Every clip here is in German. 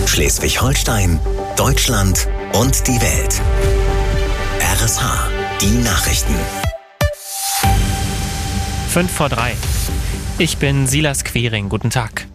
Schleswig-Holstein, Deutschland und die Welt. RSH, die Nachrichten. 5:03. Ich bin Silas Quering. Guten Tag.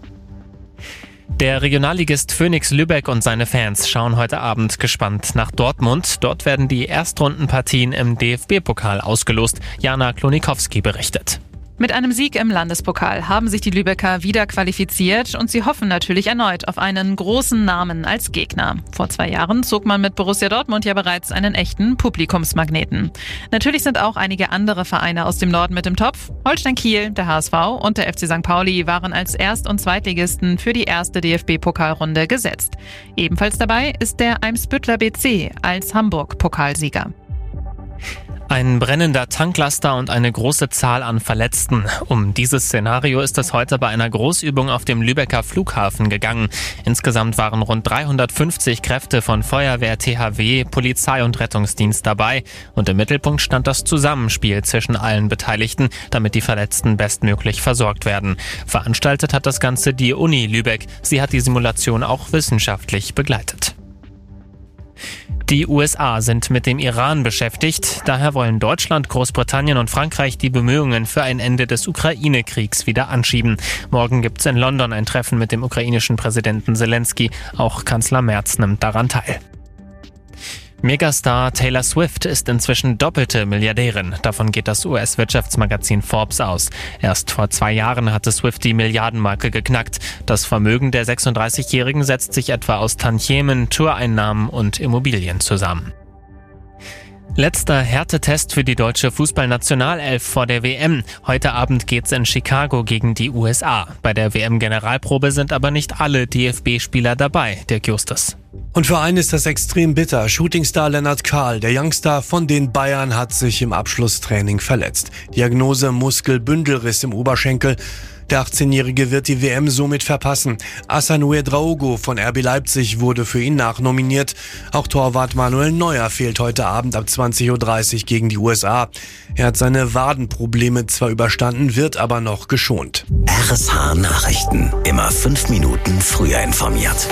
Der Regionalligist Phönix Lübeck und seine Fans schauen heute Abend gespannt nach Dortmund. Dort werden die Erstrundenpartien im DFB-Pokal ausgelost. Jana Klonikowski berichtet. Mit einem Sieg im Landespokal haben sich die Lübecker wieder qualifiziert und sie hoffen natürlich erneut auf einen großen Namen als Gegner. Vor 2 Jahren zog man mit Borussia Dortmund ja bereits einen echten Publikumsmagneten. Natürlich sind auch einige andere Vereine aus dem Norden mit im Topf. Holstein Kiel, der HSV und der FC St. Pauli waren als Erst- und Zweitligisten für die erste DFB-Pokalrunde gesetzt. Ebenfalls dabei ist der Eimsbüttler BC als Hamburg-Pokalsieger. Ein brennender Tanklaster und eine große Zahl an Verletzten. Um dieses Szenario ist es heute bei einer Großübung auf dem Lübecker Flughafen gegangen. Insgesamt waren rund 350 Kräfte von Feuerwehr, THW, Polizei und Rettungsdienst dabei. Und im Mittelpunkt stand das Zusammenspiel zwischen allen Beteiligten, damit die Verletzten bestmöglich versorgt werden. Veranstaltet hat das Ganze die Uni Lübeck. Sie hat die Simulation auch wissenschaftlich begleitet. Die USA sind mit dem Iran beschäftigt. Daher wollen Deutschland, Großbritannien und Frankreich die Bemühungen für ein Ende des Ukraine-Kriegs wieder anschieben. Morgen gibt's in London ein Treffen mit dem ukrainischen Präsidenten Zelensky. Auch Kanzler Merz nimmt daran teil. Megastar Taylor Swift ist inzwischen doppelte Milliardärin. Davon geht das US-Wirtschaftsmagazin Forbes aus. Erst vor 2 Jahren hatte Swift die Milliardenmarke geknackt. Das Vermögen der 36-Jährigen setzt sich etwa aus Tantiemen, Toureinnahmen und Immobilien zusammen. Letzter Härtetest für die deutsche Fußballnationalelf vor der WM. Heute Abend geht's in Chicago gegen die USA. Bei der WM-Generalprobe sind aber nicht alle DFB-Spieler dabei, Dirk Justus. Und für einen ist das extrem bitter. Shootingstar Lennart Kahl, der Youngster von den Bayern, hat sich im Abschlusstraining verletzt. Diagnose Muskelbündelriss im Oberschenkel. Der 18-Jährige wird die WM somit verpassen. Hassan Ouedraogo von RB Leipzig wurde für ihn nachnominiert. Auch Torwart Manuel Neuer fehlt heute Abend ab 20:30 Uhr gegen die USA. Er hat seine Wadenprobleme zwar überstanden, wird aber noch geschont. RSH Nachrichten. Immer 5 Minuten früher informiert.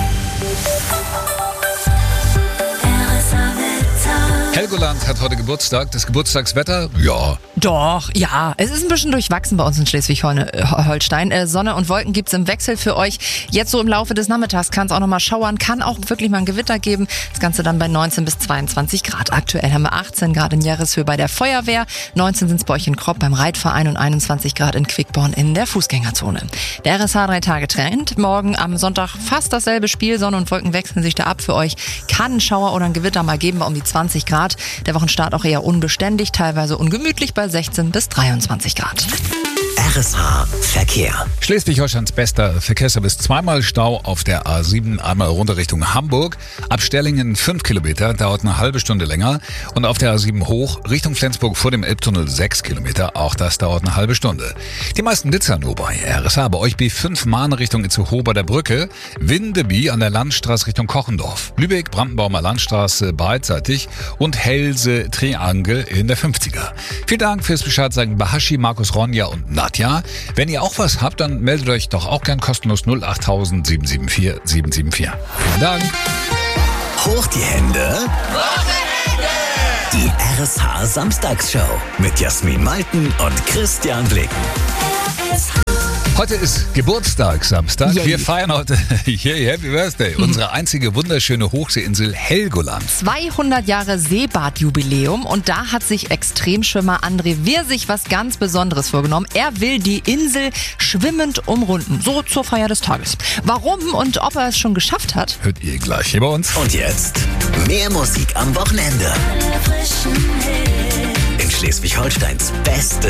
Helgoland hat heute Geburtstag. Das Geburtstagswetter? Ja. Doch, ja. Es ist ein bisschen durchwachsen bei uns in Schleswig-Holstein. Sonne und Wolken gibt's im Wechsel für euch. Jetzt so im Laufe des Nachmittags kann es auch nochmal schauern, kann auch wirklich mal ein Gewitter geben. Das Ganze dann bei 19 bis 22 Grad. Aktuell haben wir 18 Grad in Jahreshöhe bei der Feuerwehr, 19 sind es bei euch in Kropp beim Reitverein und 21 Grad in Quickborn in der Fußgängerzone. Der RSH 3-Tage-Trend. Morgen am Sonntag fast dasselbe Spiel. Sonne und Wolken wechseln sich da ab für euch. Kann ein Schauer oder ein Gewitter mal geben bei um die 20 Grad. Der Wochenstart auch eher unbeständig, teilweise ungemütlich bei 16 bis 23 Grad. RSH Verkehr. Schleswig-Holsteins bester Verkehrsservice. 2-mal Stau auf der A7, einmal runter Richtung Hamburg. Ab Stellingen 5 Kilometer, dauert eine halbe Stunde länger. Und auf der A7 hoch Richtung Flensburg vor dem Elbtunnel 6 Kilometer. Auch das dauert eine halbe Stunde. Die meisten Blitzer nur bei RSH. Bei euch B5 Mahn Richtung Itzehoe bei der Brücke. Windeby an der Landstraße Richtung Kochendorf. Lübeck, Brandenbaumer Landstraße beidseitig. Und Helse Triangel in der 50er. Vielen Dank fürs Bescheid sagen Bahashi, Markus Ronja und Nadja. Wenn ihr auch was habt, dann meldet euch doch auch gern kostenlos 08000 774 774. Vielen Dank. Hoch die Hände. Die RSH Samstagsshow mit Jasmin Malten und Christian Blicken. Heute ist Geburtstag, Samstag. Yay. Wir feiern heute Happy Birthday, unsere einzige wunderschöne Hochseeinsel Helgoland. 200 Jahre Seebadjubiläum und da hat sich Extremschwimmer André Wehr sich was ganz Besonderes vorgenommen. Er will die Insel schwimmend umrunden, so zur Feier des Tages. Warum und ob er es schon geschafft hat? Hört ihr gleich hier bei uns. Und jetzt mehr Musik am Wochenende. In Schleswig-Holsteins beste